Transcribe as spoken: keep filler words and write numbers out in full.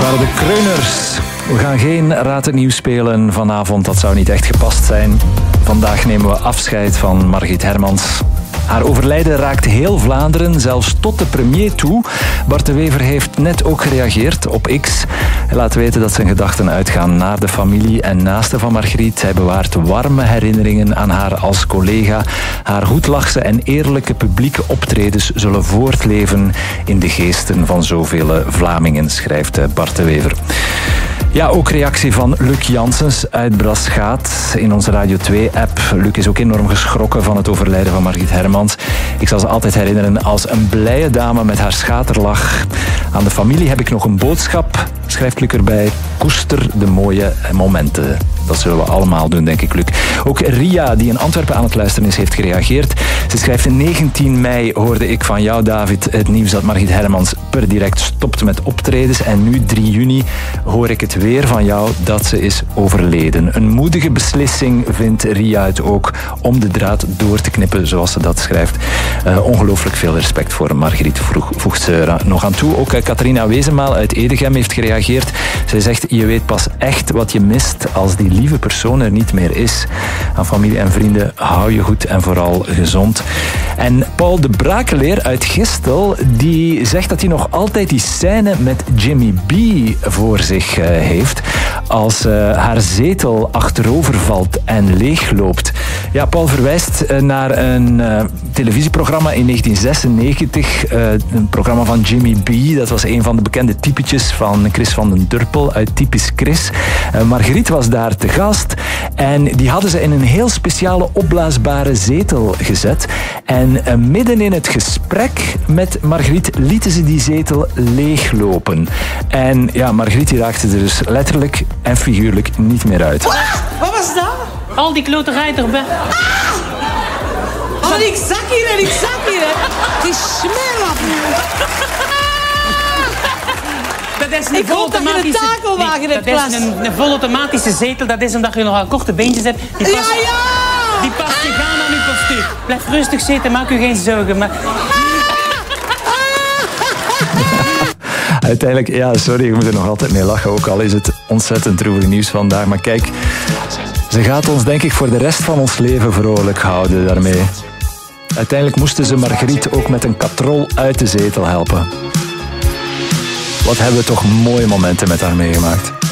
waren de Kreuners. We gaan geen Raad het Nieuws spelen vanavond, dat zou niet echt gepast zijn. Vandaag nemen we afscheid van Margriet Hermans. Haar overlijden raakt heel Vlaanderen, zelfs tot de premier toe. Bart de Wever heeft net ook gereageerd op X. Hij laat weten dat zijn gedachten uitgaan naar de familie en naasten van Margriet. Hij bewaart warme herinneringen aan haar als collega. Haar goedlachse en eerlijke publieke optredens zullen voortleven in de geesten van zoveel Vlamingen, schrijft Bart de Wever. Ja, ook reactie van Luc Janssens uit Braschaat in onze Radio twee-app. Luc is ook enorm geschrokken van het overlijden van Margriet Hermans. Ik zal ze altijd herinneren als een blije dame met haar schaterlach. Aan de familie heb ik nog een boodschap, schrijft Luc erbij. Koester de mooie momenten. Dat zullen we allemaal doen, denk ik, Luc. Ook Ria, die in Antwerpen aan het luisteren is, heeft gereageerd. Ze schrijft: negentien mei hoorde ik van jou, David, het nieuws dat Margriet Hermans per direct stopt met optredens. En nu, drie juni, hoor ik het weer van jou dat ze is overleden. Een moedige beslissing vindt Ria het ook om de draad door te knippen, zoals ze dat schrijft. Uh, ongelooflijk veel respect voor Margriet, voegt ze er nog aan toe. Ook uh, Catharina Wezenmaal uit Edegem heeft gereageerd. Zij zegt: je weet pas echt wat je mist als die lieve persoon er niet meer is. Aan familie en vrienden, hou je goed en vooral gezond. En Paul de Brakeleer uit Gistel, die zegt dat hij nog altijd die scène met Jimmy B voor zich uh, heeft. Als uh, haar zetel achterover valt en leegloopt. Ja, Paul verwijst uh, naar een uh, televisieprogramma in negentien zesennegentig. Uh, een programma van Jimmy B. Dat was een van de bekende typetjes van Chris van den Durpel uit Typisch Chris. Uh, Margriet was daar te gast. En die hadden ze in een heel speciale opblaasbare zetel gezet. En uh, midden in het gesprek met Margriet lieten ze die zetel leeglopen. En ja, Margriet die raakte er dus letterlijk en figuurlijk niet meer uit. Wat? Wat was dat? Al die kloterij erbij. Ah! Oh, ik zak hier en ik zak hier. Die smerlap. Dat is een ik hoop dat je een takelwagen hebt, Dat is een, een volautomatische zetel. Dat is omdat je nogal korte beentjes hebt. Die past, ja, ja! Die past je gaan aan je postuur. Blijf rustig zitten, maak je geen zorgen. Maar... Uiteindelijk, ja, sorry, je moet er nog altijd mee lachen. Ook al is het ontzettend droevig nieuws vandaag. Maar kijk, ze gaat ons denk ik voor de rest van ons leven vrolijk houden daarmee. Uiteindelijk moesten ze Margriet ook met een katrol uit de zetel helpen. Wat hebben we toch mooie momenten met haar meegemaakt.